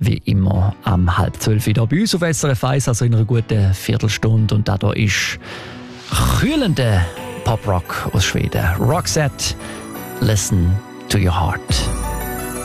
wie immer am 11:30 wieder bei uns auf SRF 1, also in einer guten Viertelstunde. Und da ist kühlender Pop-Rock aus Schweden. Roxette, Listen to Your Heart.